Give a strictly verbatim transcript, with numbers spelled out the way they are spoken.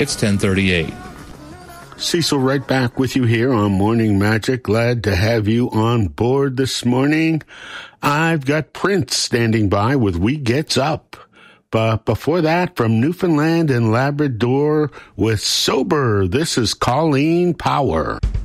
It's ten thirty-eight. Cecil right back with you here on Morning Magic. Glad to have you on board this morning. I've got Prince standing by with We Gets Up. But before that, from Newfoundland and Labrador with Sober, this is Colleen Power.